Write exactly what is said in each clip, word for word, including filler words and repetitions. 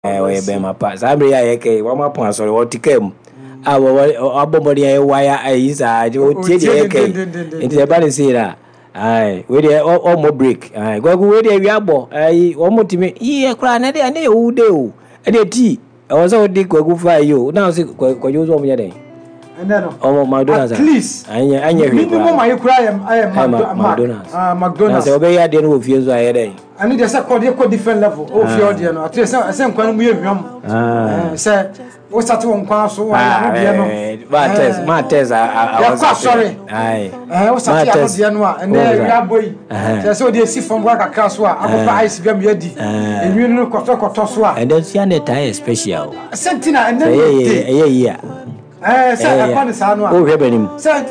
eh we be ma pa sa bre ya ye ke wa ma pon so wo tikem a wo abomori ya wire ai sa o tie de ke nti e ba le si ra ai we de o mo break ai gwagu we de wi abo ai wo mo timi yi kra na de na you de o e de ti e wo so di gwagu fa yo na so gwagu so mo ya de no oh McDonald's at least anya anya wi minimum ayi kra I am McDonald's ah McDonald's so be ya de no ofie so aye de ani de say code ko different level o fie de no at say say nkwan mu yewam ah say o start won kwa so wa no de no ma test ma test I was sorry ai eh o start ya no de no a na wi aboyi say so de si fom wa kakra so a akofa ice biam yadi enwi no koto koto so a and then see an tie special sentina and then eh eh yeah eh say I find sa no a o hwe banim say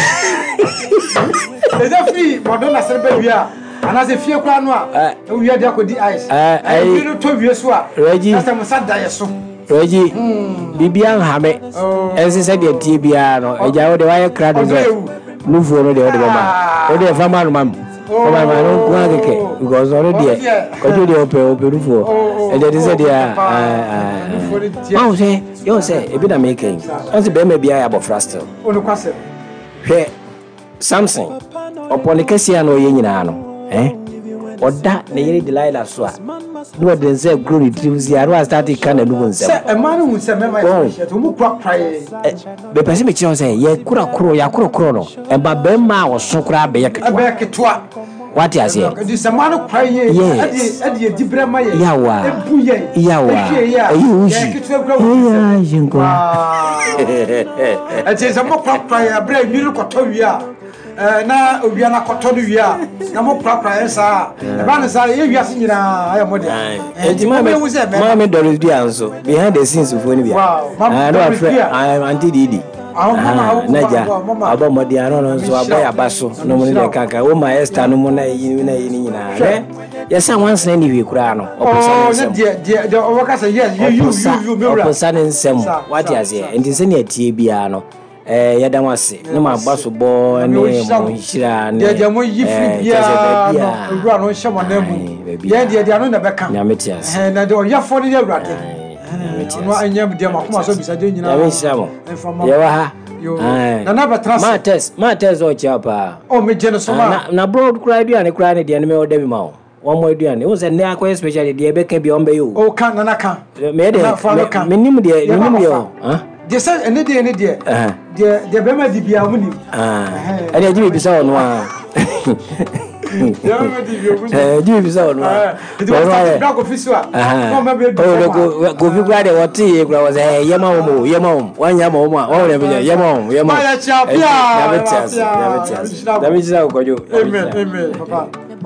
eza free Madonna serbe bia ana se fie kwa no a wi ade akodi ice eh wi no to wie so a na se mo sada yeso Reji bibia nhame ense se de tie bia no eja wo de wa ye kra de nufu no de wo de mama wo de fama no mam o ma ma no kwa keke because all de ko de de ope ope nufu e de se de ah ah se yo se e bi na making on se be me bia ya bo frastel onu kwase hwe Samson oponikesi no ye nyina no eh oda ne yiri Delilah so a no de say grow retrieve ya ro start kan na nubu nsem se e ma no nsem me ma ye to mu kwa prae be pese me chi say ye kura kuro ya kuro kuro no e ba be ma wo so kura be ye ketwa be ketwa what you say di se ma no prae ye adi adi e dibre ma ye yawa ebu ye yawa ayi uji ya jingo e ti se mo kwa prae abra nyiru koto wi a na obia na koto do wi a na mo pra pra esa e ba na sa ye wi ase nyina ayo mo de e ti ma me ma me doris bia nso behind the scenes for ni bia ah no afre anti didi na ja abo mo dia no nso abo ya baso no mo ni kaka o ma Esther no mo na yi na yi nyina re ya sa once na ni wi kura no oh na de de o ka say yes you you you me bra oposa ne nsem what you say enti se ne tie bia no eh yada wase no ma baso bo ne mo hira ne de de mo yi free bia no ewura no hye mo na mu ye de de anu na beka na metias eh na de o ya fo ne ewurade no anyam de makoma so bisa de nyina ya we shamo ya wa ha na na betrasa ma test ma test o chapa o me je no so ma na broad cry bia ne cry ne de ne me o de bi ma o one more duane o se ne akoy especially de be ka bi on be yo o kan na na kan me de me nim de me nim yo ha de se ene de ene de de de be ma di bia mu ni ah ene ji bi sa ono a ya ma di bia mu ni eh ji bi sa ono a de wa ta ko fisu a no ma be bi o go fi gwa de woti e gwa was eh yema o mo yema o wanya ma o mo o le bi yema o yema ya cha bia ya betias ya betias da mi jira ko jo amen amen papa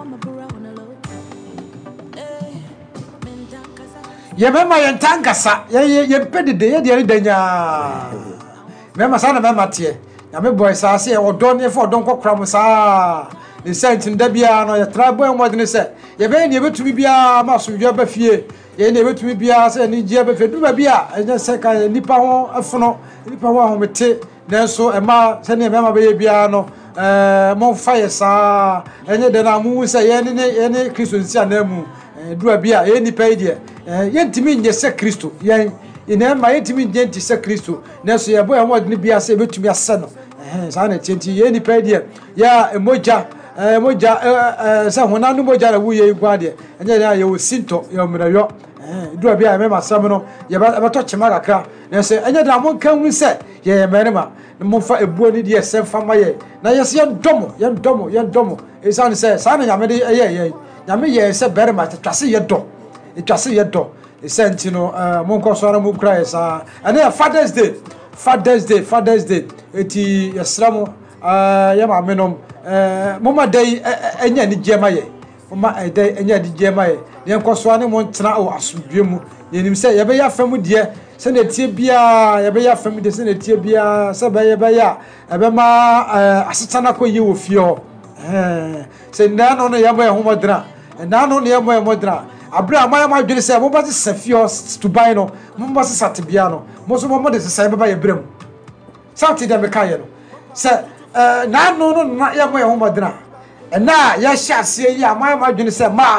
ye mema ye ntankasa ye ye pedede ye de danya mema sa na mema tie ya me boy sa se e odon e fo odon kokra mu sa ni sent nda bia no ye tra boy mo de ne se ye be ne betumi bia ma so dwa ba fie ye ne betumi bia se ni je ba fe du ba bia e se ka nipa ho afono nipa ho ahomete nanso e ma se ne mema be ye bia no eh mo fa ye sa enye de na mu se ye ne ye ne Kristo nsi anamu dua bia ye nipa ide eh yentimi nje se Kristo yen ina ma yentimi nje nti se Kristo nanso ye boy mo de bia se betumi ase no eh sa na tienti ye nipa ide ya emoja eh emoja eh se honanu moja na wuye igwa de enye ya ye osinto ye omrayo eh dua bia me masam no ye ba to chema kakra nanso enye da mo kan hu se ye merema mo fa ebuo ni de se fa ma ye na ye se ye domo ye domo ye domo e sa ne se sa na nyame de ye ye nyame ye se berema twase ye do twase ye do e senti no mo nko so na mo kura ye sa ene Father's Day Father's Day Father's Day eti yesramo ya ma menom mo ma dai enya ni jema ye mo ma dai enya di jema ye ne nko so na mo ntena o asudwe mu ye nim se ye be ya fam de se na tie bia ye be ya fam de se na tie bia se be ye be ya e be ma asetana ko ye wo fie ho eh se na no no ye mo ye homodra na no ne ye mo ye modra abra amaya ma dwene se mo ba se safio to buy no mo ba se satibia no mo so mo de se sai baba ye brem sati de me kaye no se na no no na ye mo ye homodra na ye hya se ye amaya ma dwene se ma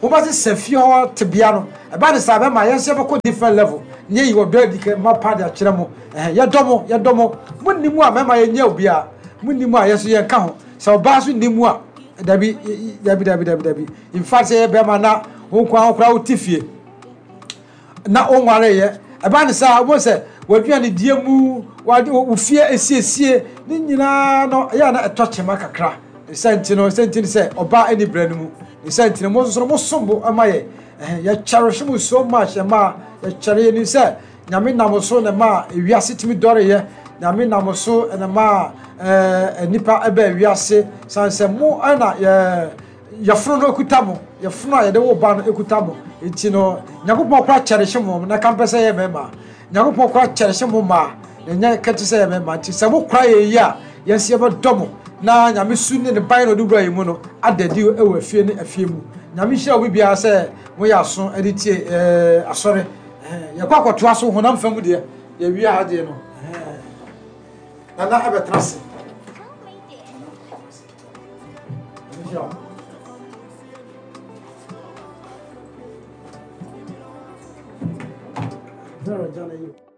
Oba se safie ho te bia no e ba de sa be ma yense be ko different level nye yi odo adike ma pa de akire mo eh ye domo ye domo munnimu a me ma ye nya obi a munnimu a yeso ye ka ho se oba so nimu a dabi dabi dabi dabi dabi in fact ye be ma na won kwa okra utifie na onware ye e ba de sa wo se waduane die mu wo fie esiesie ni nyina no ya na etoche makakra senti no senti se oba eni branu mu senti no mo so mo sombo amaye ya cherish mu so much ma ya chere ni se nyame namoso na ma ewiase timi dore ye nyame namoso na ma eh nipa eba ewiase sanse mo ana ya ya fro no ekutamo ya fro ya de wo ba no ekutamo enti no nyakopon kwa cherish mu na kampese ye mema nyakopon kwa cherish mu ma nya kati ye mema nti se mo kra ye ya yesi eba domo na nyame su ne ne ban no dubra yimu no adadi e wa fie ne afie mu nyame hia obi bia se mo ya so ade tie eh asore eh ya kwa kwato aso honam famu de ya wi ha de no eh na na abetrase Zero jana you